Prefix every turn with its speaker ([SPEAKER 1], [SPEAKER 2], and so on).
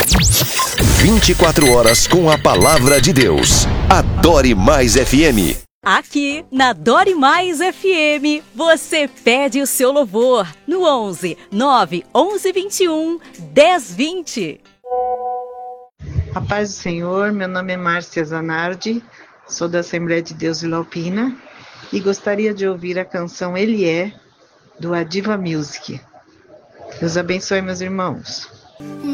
[SPEAKER 1] 24 horas com a palavra de Deus. Adore Mais FM.
[SPEAKER 2] Aqui na Dore Mais FM, você pede o seu louvor no 11 9 11 21 10 20.
[SPEAKER 3] A paz do Senhor, meu nome é Márcia Zanardi, sou da Assembleia de Deus Vila Alpina e gostaria de ouvir a canção Ele É, do Adiva Music. Deus abençoe, meus irmãos.